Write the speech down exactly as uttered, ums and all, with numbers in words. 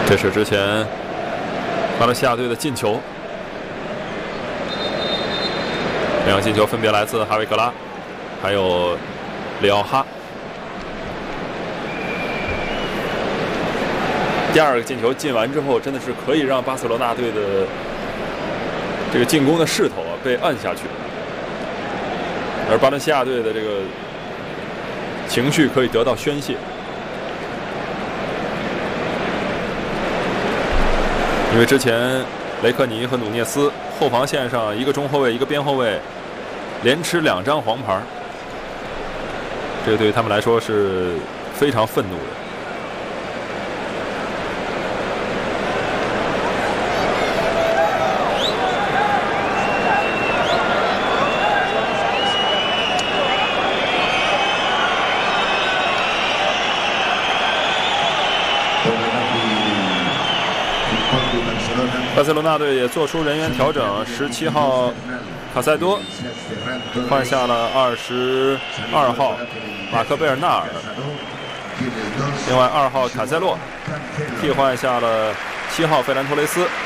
这是之前巴伦西亚队的进球，两个进球分别来自哈维格拉，还有里奥哈。第二个进球进完之后，真的是可以让巴塞罗那队的这个进攻的势头啊被按下去，而巴伦西亚队的这个情绪可以得到宣泄。 因为之前雷克尼和努涅斯后防线上一个中后卫一个边后卫连吃两张黄牌，这个对于他们来说是非常愤怒的。巴塞罗那队也做出人员调整，十七号卡塞多换下了二十二号马克贝尔纳尔，另外二号卡塞洛替换下了七号费兰托雷斯。